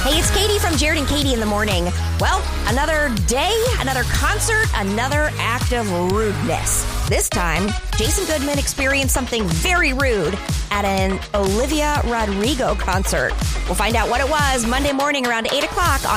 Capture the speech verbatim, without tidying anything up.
Hey, it's Katie from Jared and Katie in the Morning. Well, another day, another concert, another act of rudeness. This time, Jason Goodman experienced something very rude at an Olivia Rodrigo concert. We'll find out what it was Monday morning around eight o'clock on